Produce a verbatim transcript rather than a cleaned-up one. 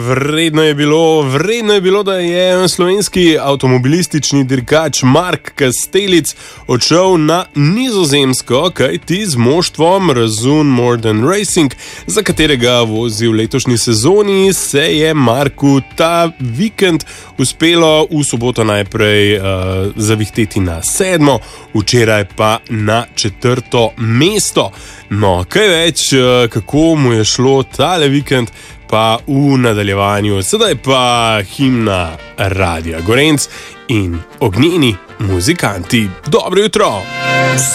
Vredno je bilo, vredno je bilo, da je slovenski avtomobilistični dirkač Mark Kastelic odšel na Nizozemsko, kajti z moštvom Razun Modern Racing, za katerega vozi v letošnji sezoni, se je Marku ta vikend uspelo v soboto najprej uh, zavihteti na sedmo, včeraj pa na četrto mesto. No, kaj več, uh, kako mu je šlo tale vikend, pa v nadaljevanju. Sedaj pa himna Radia Gorenc in ognjeni muzikanti. Dobro jutro!